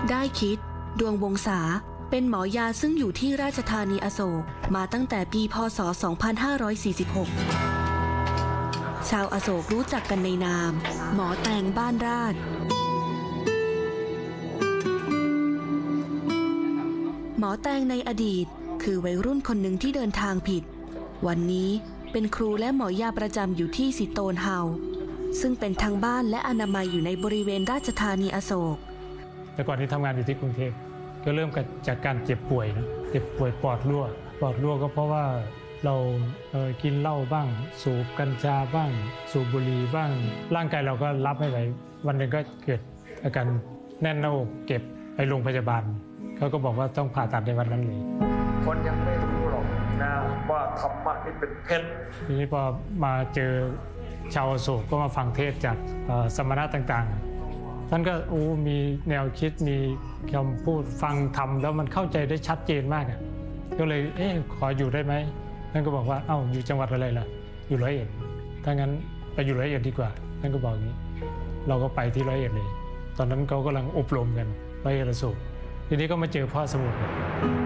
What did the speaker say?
ได้คิดดวงวงศาเป็นหมอยาซึ่งอยู่ที่ราชธานีอโศกมาตั้งแต่ปีพ.ศ. 2546 ชาวอโศกรู้จักกันในนามหมอแตงบ้านราษฎร์หมอแตงในอดีตคือวัยรุ่นคนหนึ่งที่เดินทางผิดวันนี้เป็นครูและหมอยาประจำอยู่ที่สิโตนเฮาซึ่งเป็นทั้งบ้านและอนามัยอยู่ในบริเวณราชธานีอโศกแต่ก่อนที่ทำงานอยู่ที่กรุงเทพก็เริ่มจากการเจ็บป่วยนะเจ็บป่วยปอดรั่วก็เพราะว่าเรากินเหล้าบ้างสูบกัญชาบ้างสูบบุหรี่บ้างร่างกายเราก็รับไม่ไหววันหนึ่งก็เกิดอาการแน่นหน้าอกเก็บไปโรงพยาบาลเขาก็บอกว่าต้องผ่าตัดในวันนั้นเลยคนยังไม่รู้หรอกนะว่าธรรมะนี่เป็นเพชรทีนี้พอมาเจอชาวอโศกก็มาฟังเทศจากสมณะต่างๆท่านก็มีแนวคิดมีคำพูดฟังธรรมแล้วมันเข้าใจได้ชัดเจนมากก็เลยขออยู่ได้ไหมท่านก็บอกว่าอยู่จังหวัดอะไรล่ะอยู่ร้อยเอ็ดถ้างั้นไปอยู่ร้อยเอ็ดดีกว่าท่านก็บอกอย่างนี้เราก็ไปที่ร้อยเอ็ดเลยตอนนั้นเขากำลังอบรมกันร้อยเอ็ดอโศกทีนี้ก็มาเจอพ่อสมุทร